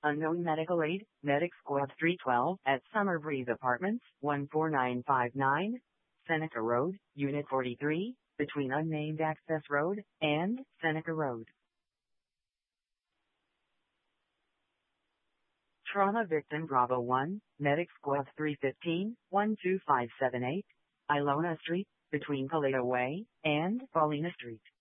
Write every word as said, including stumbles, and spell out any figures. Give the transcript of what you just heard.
Unknown medical aid, Medic Squad three twelve at Summer Breeze Apartments, one four nine five nine, Seneca Road, Unit forty-three, between Unnamed Access Road and Seneca Road. Trauma Victim Bravo one, Medic Squad three fifteen, one two five seven eight, Ilona Street, between Paleto Way and Paulina Street.